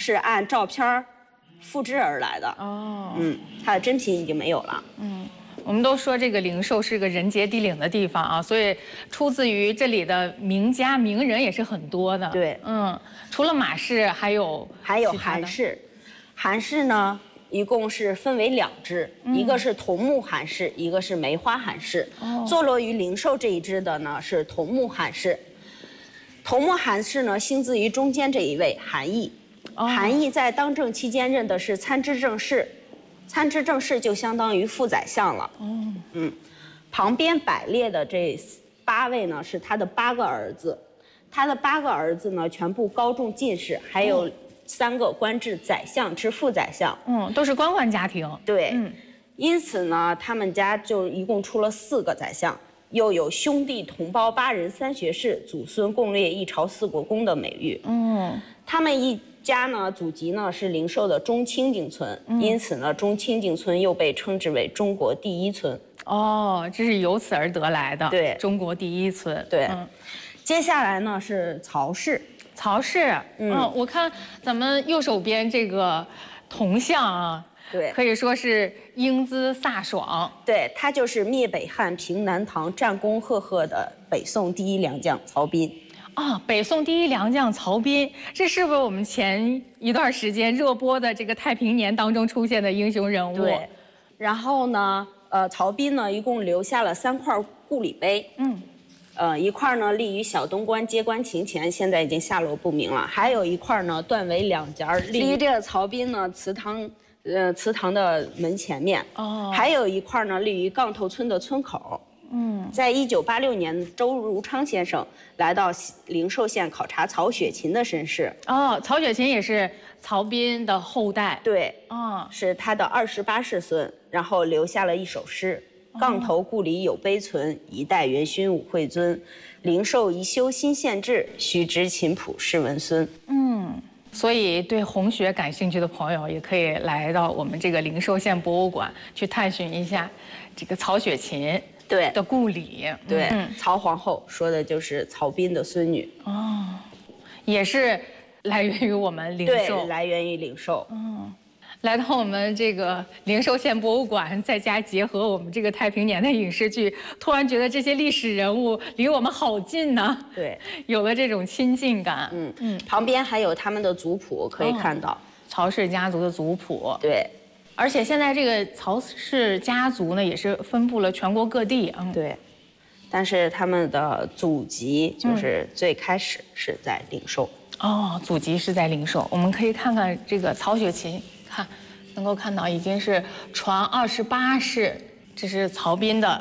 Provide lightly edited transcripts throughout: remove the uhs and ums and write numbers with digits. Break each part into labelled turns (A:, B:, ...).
A: 是按照片复制而来的。
B: 哦，
A: 它的真品已经没有了。
B: 我们都说这个灵寿是个人杰地灵的地方啊，所以出自于这里的名家名人也是很多的。
A: 对，
B: 除了马氏，还有
A: 韩氏。韩氏呢，一共是分为2支，一个是桐木韩氏，一个是梅花韩氏。坐落于灵寿这一支的呢是桐木韩氏。桐木韩氏呢，兴自于中间这一位韩义。韩义在当政期间任的是参知政事。参知政事就相当于副宰相了。旁边摆列的这8位呢，是他的8个儿子。他的8个儿子呢，全部高中进士，还有3个官至宰相之副宰相。
B: 都是官宦家庭。
A: 对，因此呢，他们家就一共出了4个宰相，又有兄弟同胞8人3学士，祖孙共列一朝4国公的美誉。他们一家呢，祖籍呢是灵寿的中清境村，因此呢，中清境村又被称之为中国第1村。
B: 这是由此而得来的。
A: 对，
B: 中国第1村。
A: 对，接下来呢是曹氏。
B: 曹氏，我看咱们右手边这个铜像啊，
A: 对，
B: 可以说是英姿飒爽。
A: 对，他就是灭北汉、平南唐、战功赫赫的北宋第1良将曹彬。
B: 北宋第1良将曹彬，这是不是我们前一段时间热播的这个太平年当中出现的英雄人物？
A: 对。然后呢，曹彬呢一共留下了3块故里碑。一块呢立于小东关接官亭前，现在已经下落不明了。还有一块呢断为2截，立于这个曹彬呢祠堂的门前面。还有一块呢立于杠头村的村口。在1986年，周如昌先生来到灵寿县考察曹雪芹的身世。
B: 曹雪芹也是曹彬的后代。
A: 对，是他的28世孙，然后留下了一首诗：杠头故里有碑存，一代元勋武惠尊。灵寿宜修新县制，须知琴谱是文孙。
B: 所以对红学感兴趣的朋友，也可以来到我们这个灵寿县博物馆去探寻一下这个曹雪芹的故里。
A: 对，曹皇后说的就是曹彬的孙女。
B: 也是来源于我们灵寿。
A: 对，来源于灵寿。
B: 来到我们这个灵寿县博物馆，再加结合我们这个太平年的影视剧，突然觉得这些历史人物离我们好近呢。
A: 对，
B: 有了这种亲近感。
A: 旁边还有他们的族谱可以看到，
B: 曹氏家族的族谱。
A: 对，
B: 而且现在这个曹氏家族呢，也是分布了全国各地。
A: 对，但是他们的祖籍就是最开始是在灵寿。
B: 祖籍是在灵寿。我们可以看看这个曹雪芹。能够看到已经是传28世，这是曹彬的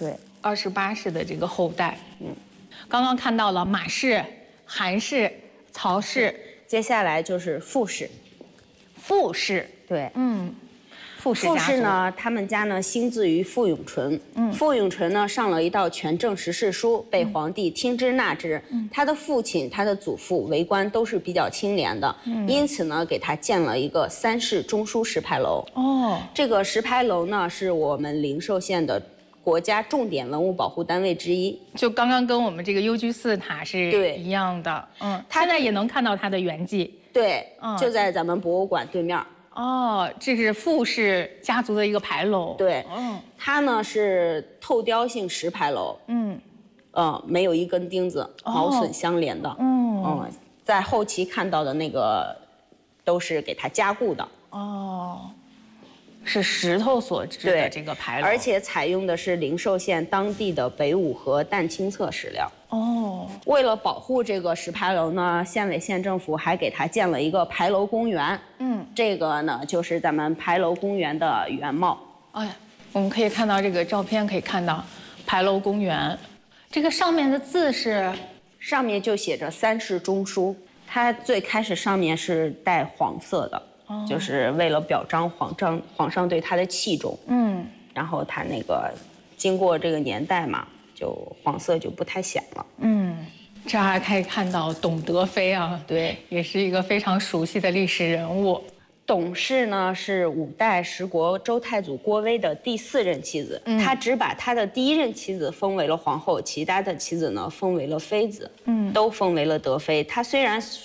B: 28世的这个后代。刚刚看到了马氏、韩氏、曹氏，
A: 接下来就是傅氏。
B: 傅氏，
A: 对，
B: 傅氏
A: 呢，他们家呢兴自于傅永纯。傅永纯呢上了一道权政实事书，被皇帝听之纳之。他的父亲、他的祖父为官都是比较清廉的，因此呢给他建了一个3世中书石牌楼。这个石牌楼呢是我们灵寿县的国家重点文物保护单位之一。就
B: 刚刚跟我们这个幽居寺塔是一样的。现在也能看到它的原迹。
A: 对，就在咱们博物馆对面。
B: 这是傅氏家族的一个牌楼。
A: 对，它呢是透雕性石牌楼。没有一根钉子，毛笋相连的。在后期看到的那个都是给它加固的。是石头所制的这个牌楼，而且采用的是灵寿县当地的北五和淡青色石料。为了保护这个石牌楼呢，县委县政府还给它建了一个牌楼公园。这个呢就是咱们牌楼公园的原貌。我们可以看到这个照片，可以看到牌楼公园，这个上面的字是，上面就写着3世中书。它最开始上面是带黄色的。就是为了表彰皇上对他的器重。然后他那个经过这个年代嘛，就黄色就不太显了。这还可以看到董德妃啊，对，也是一个非常熟悉的历史人物。董氏呢是5代十国周太祖郭威的第4任妻子，他只把他的第1任妻子封为了皇后，其他的妻子呢封为了妃子，都封为了德妃。他虽然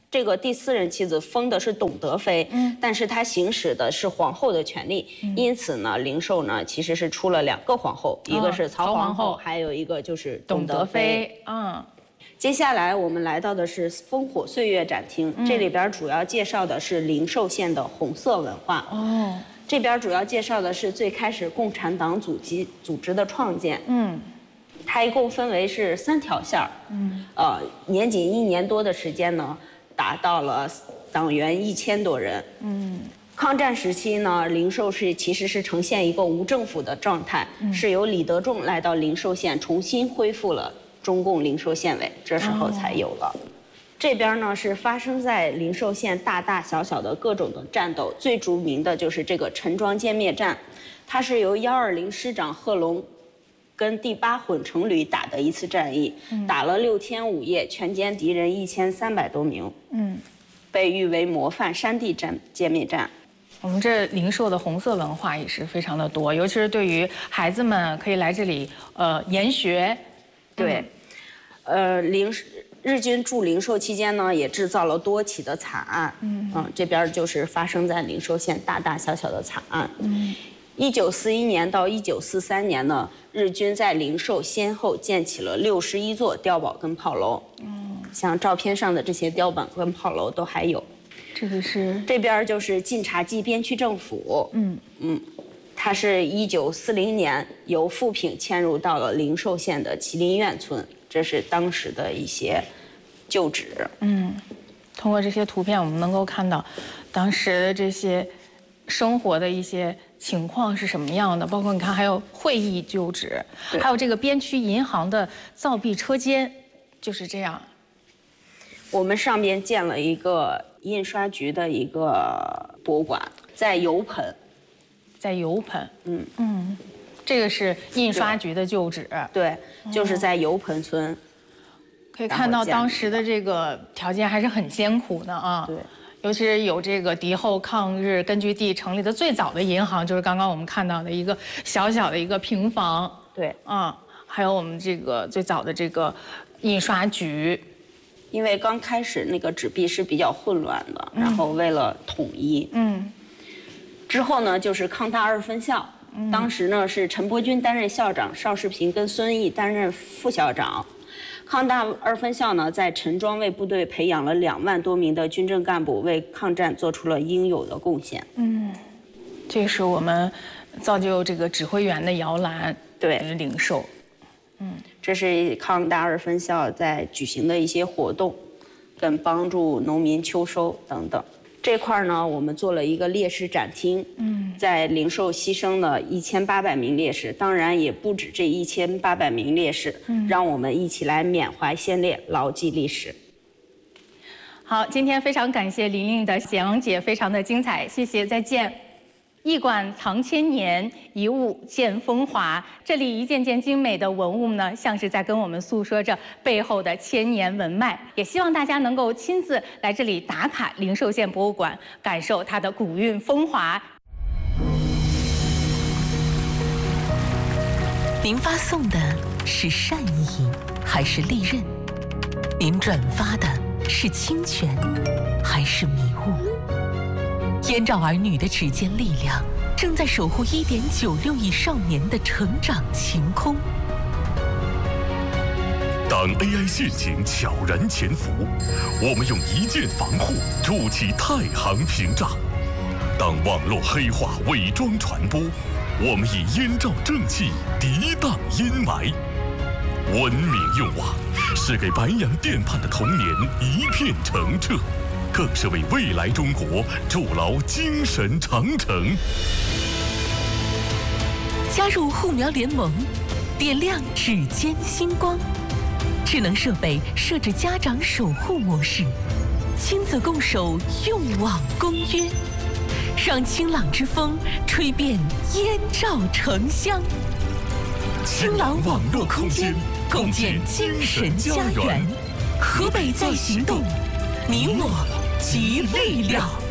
A: 这个第4任妻子封的是董德妃，但是她行使的是皇后的权利，因此呢，灵寿呢其实是出了2个皇后，一个是曹皇后，还有一个就是董德妃。接下来我们来到的是烽火岁月展厅，这里边主要介绍的是灵寿县的红色文化。这边主要介绍的是最开始共产党组织的创建。它一共分为是3条线儿。年仅1年多的时间呢，达到了党员1000多人。抗战时期呢，灵寿其实是呈现一个无政府的状态，是由李德仲来到灵寿县，重新恢复了中共灵寿县委，这时候才有了。这边呢是发生在灵寿县大大小小的各种的战斗，最著名的就是这个陈庄歼灭战，它是由120师长贺龙跟第8混成旅打的一次战役，打了6天5夜，全歼敌人1300多名，被誉为模范山地歼灭战。
B: 我们这灵寿的红色文化也是非常的多，尤其是对于孩子们可以来这里研学。
A: 对，日军驻灵寿期间呢，也制造了多起的惨案。这边就是发生在灵寿县大大小小的惨案。1941年到1943年呢，日军在灵寿先后建起了61座碉堡跟炮楼。像照片上的这些碉堡跟炮楼都还有。这边就是晋察冀边区政府。它是1940年由富平迁入到了灵寿县的麒麟院村，这是当时的一些旧址。通过这些图片，我们能够看到当时的这些生活的一些情况是什么样的，包括你看还有会议旧址，还有这个边区银行的造币车间，就是这样。我们上边建了一个印刷局的一个博物馆，在油盆。这个是印刷局的旧址。对，就是在油盆村。可以看到当时的这个条件还是很艰苦的啊。对，尤其是有这个敌后抗日根据地成立的最早的银行，就是刚刚我们看到的一个小小的一个平房。对，还有我们这个最早的这个印刷局。因为刚开始那个纸币是比较混乱的，然后为了统一，之后呢就是康大2分校，当时呢是陈伯钧担任校长，邵世平跟孙毅担任副校长。康大2分校呢在陈庄为部队培养了2万多名的军政干部，为抗战做出了应有的贡献。这是我们造就这个指挥员的摇篮。对，灵寿。这是康大2分校在举行的一些活动，跟帮助农民秋收等等。这块呢，我们做了一个烈士展厅。在灵寿牺牲了1800名烈士，当然也不止这1800名烈士。让我们一起来缅怀先烈，牢记历史。好，今天非常感谢玲玲的讲解，非常的精彩，谢谢，再见。一馆藏千年，一物见风华。这里一件件精美的文物呢，像是在跟我们诉说着背后的千年文脉。也希望大家能够亲自来这里打卡灵寿县博物馆，感受它的古韵风华。
C: 您发送的是善意还是利刃？您转发的是侵权还是迷雾？燕赵儿女的指尖力量，正在守护1.96亿少年的成长晴空。
D: 当 AI 陷阱悄然潜伏，我们用一键防护筑起太行屏障；当网络黑化伪装传播，我们以燕赵正气涤荡阴霾。文明用网是给白洋淀畔的童年一片澄澈，更是为未来中国筑牢精神长城。
C: 加入护苗联盟，点亮指尖星光。智能设备设置家长守护模式，亲子共守用网公约，让清朗之风吹遍燕赵城乡。清朗网络空间，共建精神家园。河北在行动，你我集力量。